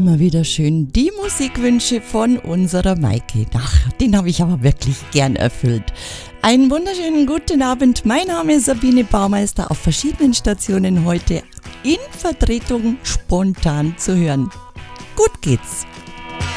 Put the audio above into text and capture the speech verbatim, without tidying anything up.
immer wieder schön die Musikwünsche von unserer Maike. Ach, den habe ich aber wirklich gern erfüllt. Einen wunderschönen guten Abend. Mein Name ist Sabine Baumeister, auf verschiedenen Stationen heute in Vertretung spontan zu hören. Gut geht's.